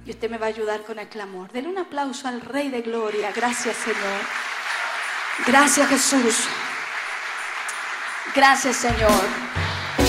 Y usted me va a ayudar con el clamor. Denle un aplauso al Rey de Gloria. Gracias, Señor. Gracias, Jesús. Gracias, Señor.